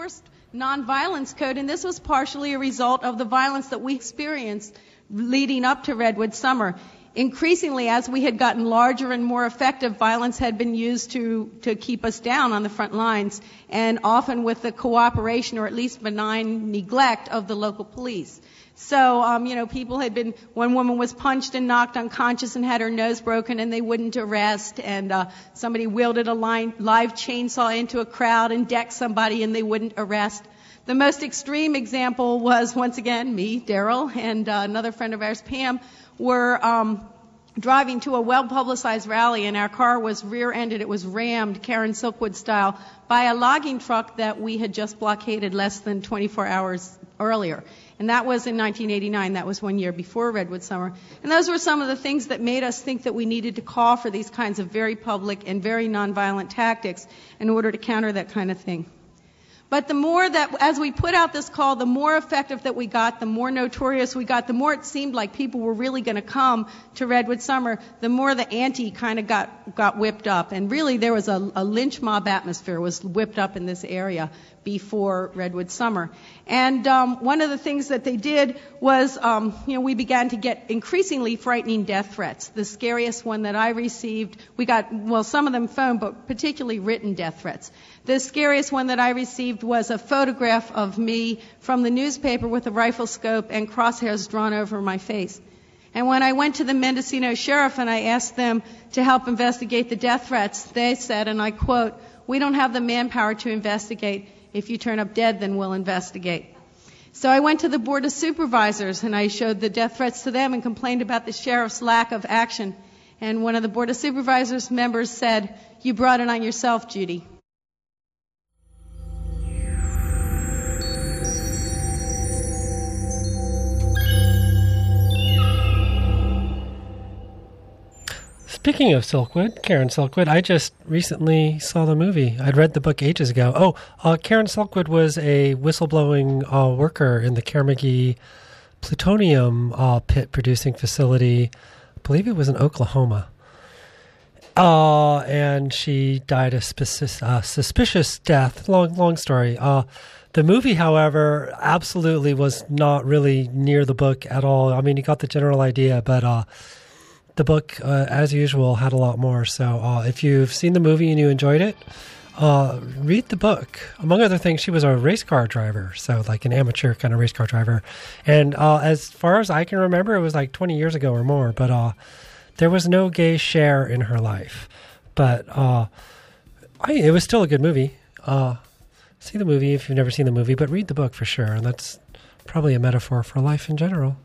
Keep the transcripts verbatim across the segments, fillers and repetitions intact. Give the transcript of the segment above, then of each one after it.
enforced nonviolence code, and this was partially a result of the violence that we experienced leading up to Redwood Summer. Increasingly, as we had gotten larger and more effective, violence had been used to, to keep us down on the front lines, and often with the cooperation or at least benign neglect of the local police. So, um, you know, people had been, one woman was punched and knocked unconscious and had her nose broken and they wouldn't arrest, and uh, somebody wielded a line, live chainsaw into a crowd and decked somebody and they wouldn't arrest. The most extreme example was, once again, me, Daryl, and uh, another friend of ours, Pam, were um, driving to a well-publicized rally, and our car was rear-ended. It was rammed, Karen Silkwood style, by a logging truck that we had just blockaded less than twenty-four hours earlier. And that was in nineteen eighty-nine. That was one year before Redwood Summer. And those were some of the things that made us think that we needed to call for these kinds of very public and very nonviolent tactics in order to counter that kind of thing. But the more that, as we put out this call, the more effective that we got, the more notorious we got, the more it seemed like people were really going to come to Redwood Summer, the more the ante kind of got, got whipped up. And really there was a, a lynch mob atmosphere was whipped up in this area before Redwood Summer. And um, one of the things that they did was, um, you know, we began to get increasingly frightening death threats. The scariest one that I received, we got, well, some of them phone, but particularly written death threats. The scariest one that I received was a photograph of me from the newspaper with a rifle scope and crosshairs drawn over my face. And when I went to the Mendocino sheriff and I asked them to help investigate the death threats, they said, and I quote, "We don't have the manpower to investigate. If you turn up dead, then we'll investigate." So I went to the Board of Supervisors and I showed the death threats to them and complained about the sheriff's lack of action. And one of the Board of Supervisors members said, "You brought it on yourself, Judy." Speaking of Silkwood, Karen Silkwood, I just recently saw the movie. I'd read the book ages ago. Oh, uh, Karen Silkwood was a whistleblowing uh, worker in the Kerr-McGee plutonium uh, pit producing facility. I believe it was in Oklahoma. Uh, and she died a speci- uh, suspicious death. Long, long story. Uh, the movie, however, absolutely was not really near the book at all. I mean, you got the general idea, but uh, the book, uh, as usual, had a lot more. So uh, if you've seen the movie and you enjoyed it, uh, read the book. Among other things, she was a race car driver, so like an amateur kind of race car driver. And uh, as far as I can remember, it was like twenty years ago or more, but uh, there was no gay share in her life. But uh, I, it was still a good movie. Uh, see the movie if you've never seen the movie, but read the book for sure. And that's probably a metaphor for life in general.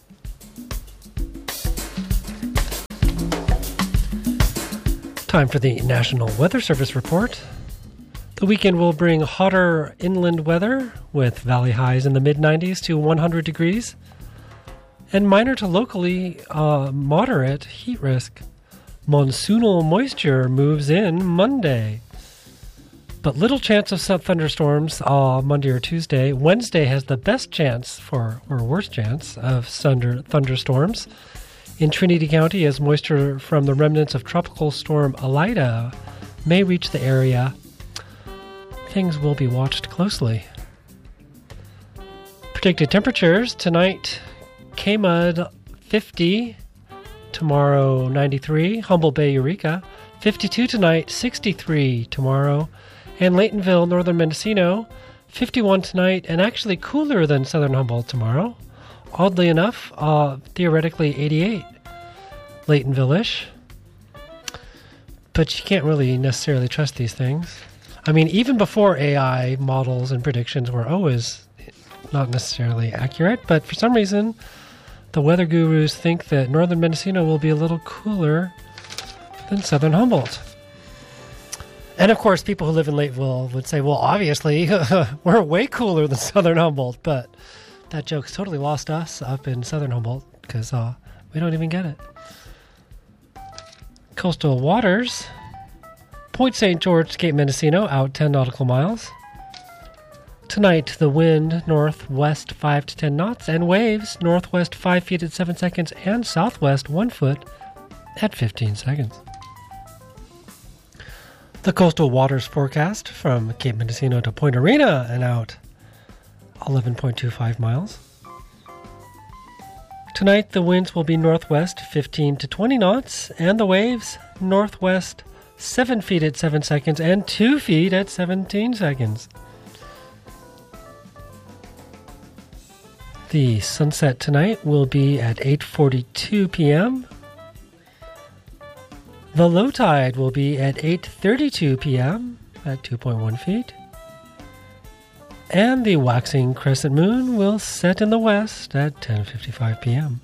Time for the National Weather Service report. The weekend will bring hotter inland weather with valley highs in the mid nineties to one hundred degrees and minor to locally uh, moderate heat risk. Monsoonal moisture moves in Monday, but little chance of some thunderstorms uh, Monday or Tuesday. Wednesday has the best chance for, or worst chance, of thunder, thunderstorms in Trinity County as moisture from the remnants of Tropical Storm Elida may reach the area. Things will be watched closely. Predicted temperatures tonight, Kmud fifty, tomorrow ninety-three, Humboldt Bay, Eureka fifty-two tonight, sixty-three tomorrow, and Laytonville, Northern Mendocino fifty-one tonight, and actually cooler than Southern Humboldt tomorrow. Oddly enough, uh, theoretically eighty-eight, Laytonville-ish. But you can't really necessarily trust these things. I mean, even before A I models and predictions were always not necessarily accurate, but for some reason, the weather gurus think that Northern Mendocino will be a little cooler than Southern Humboldt. And of course, people who live in Lateville would say, well, obviously, we're way cooler than Southern Humboldt, but that joke's totally lost us up in Southern Humboldt because uh, we don't even get it. Coastal waters. Point Saint George, Cape Mendocino, out ten nautical miles. Tonight, the wind northwest five to ten knots, and waves northwest five feet at seven seconds, and southwest one foot at fifteen seconds. The coastal waters forecast from Cape Mendocino to Point Arena and out eleven point two five miles. Tonight, the winds will be northwest fifteen to twenty knots, and the waves northwest seven feet at seven seconds and two feet at seventeen seconds. The sunset tonight will be at eight forty-two p.m. The low tide will be at eight thirty-two p.m. at two point one feet. And the waxing crescent moon will set in the west at ten fifty-five p.m.